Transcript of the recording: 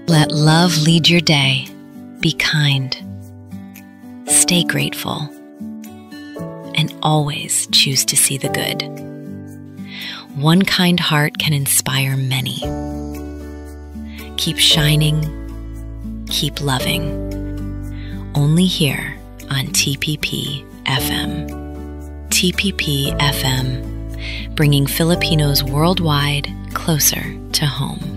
Let love lead your day. Be kind. Stay grateful. And always choose to see the good. One kind heart can inspire many. Keep shining. Keep loving. Only here on TPP FM. TPP FM, bringing Filipinos worldwide closer to home.